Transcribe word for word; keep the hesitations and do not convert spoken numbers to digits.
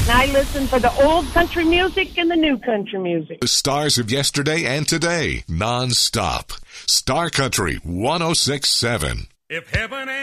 And I listen for the old country music and the new country music. The stars of yesterday and today, non-stop. Star Country one oh six point seven. If heaven